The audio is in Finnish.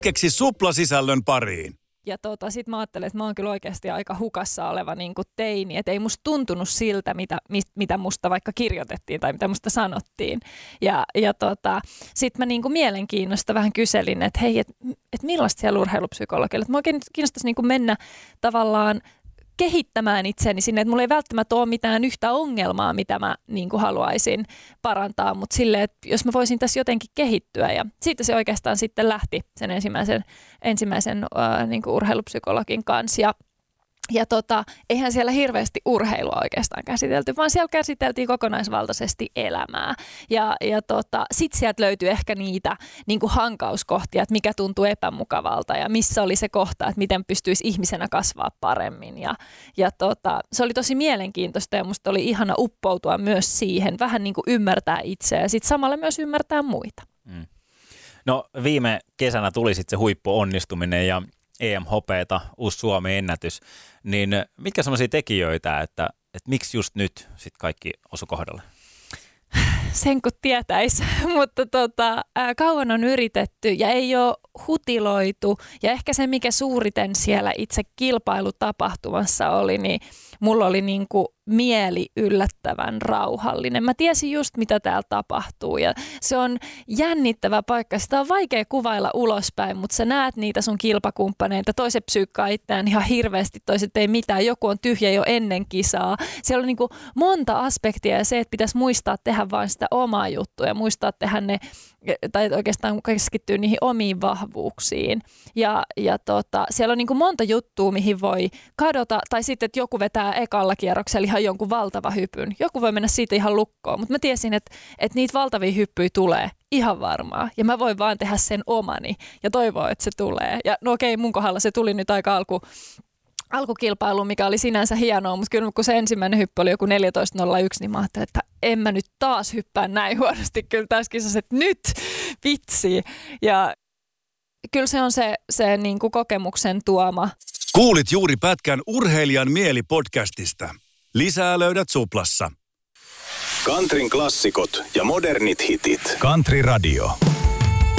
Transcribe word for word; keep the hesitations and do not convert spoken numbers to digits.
Keksi suplasisällön pariin. Ja tota, sit mä ajattelin, että mä oon kyllä oikeasti aika hukassa oleva niin kuin teini, että ei musta tuntunut siltä, mitä, mitä musta vaikka kirjoitettiin tai mitä musta sanottiin. Ja, ja tota, sit mä niin kuin mielenkiinnosta vähän kyselin, että hei, että et millaista siellä urheilupsykologilla, että mä oikein kiinnostaisi niin kuin mennä tavallaan kehittämään itseni sinne, että mulla ei välttämättä ole mitään yhtä ongelmaa, mitä mä niin kuin haluaisin parantaa, mutta silleen, että jos mä voisin tässä jotenkin kehittyä. Ja siitä se oikeastaan sitten lähti sen ensimmäisen, ensimmäisen äh, niin kuin urheilupsykologin kanssa. Ja Ja tota, eihän siellä hirveästi urheilua oikeastaan käsitelty, vaan siellä käsiteltiin kokonaisvaltaisesti elämää. Ja, ja tota, sit sieltä löytyi ehkä niitä niin kuin hankauskohtia, että mikä tuntuu epämukavalta ja missä oli se kohta, että miten pystyisi ihmisenä kasvaa paremmin. Ja, ja tota, se oli tosi mielenkiintoista ja musta oli ihana uppoutua myös siihen, vähän niin kuin ymmärtää itseä ja sitten samalla myös ymmärtää muita. Mm. No viime kesänä tuli sitten se huippuonnistuminen ja E M-hopeeta, uusi Suomen ennätys, niin mitkä sellaisia tekijöitä, että, että miksi just nyt sit kaikki osu kohdalle? Sen kun tietäisi, mutta tota, ää, kauan on yritetty ja ei ole hutiloitu ja ehkä se mikä suuriten siellä itse kilpailutapahtumassa oli, niin mulla oli niinku mieli yllättävän rauhallinen. Mä tiesin just mitä täällä tapahtuu ja se on jännittävä paikka. Sitä on vaikea kuvailla ulospäin, mutta sä näet niitä sun kilpakumppaneita. Toiset psyykkaa itseään ihan hirveästi, toiset ei mitään. Joku on tyhjä jo ennen kisaa. Siellä on niinku monta aspektia ja se, että pitäisi muistaa tehdä vain sitä omaa juttua ja muistaa tehdä ne, tai oikeastaan keskittyy niihin omiin vahvuuksiin. Ja, ja tota, siellä on niinku monta juttua, mihin voi kadota, tai sitten, että joku vetää ekalla kierroksella ihan jonkun valtava hypyn. Joku voi mennä siitä ihan lukkoon, mutta mä tiesin, että, että niitä valtavia hyppyjä tulee ihan varmaan. Ja mä voin vaan tehdä sen omani ja toivoa, että se tulee. Ja no okei, mun kohdalla se tuli nyt aika alku, alkukilpailu, mikä oli sinänsä hienoa, mutta kyllä kun se ensimmäinen hyppy oli joku neljätoista nolla yksi, niin mä ajattelin, että en mä nyt taas hyppää näin huonosti kyllä tässä kisassa, että nyt vitsi. Ja kyllä se on se, se niin kuin kokemuksen tuoma. Kuulit juuri pätkän Urheilijan mieli podcastista. Lisää löydät Suplassa. Countryn klassikot ja modernit hitit. Country Radio.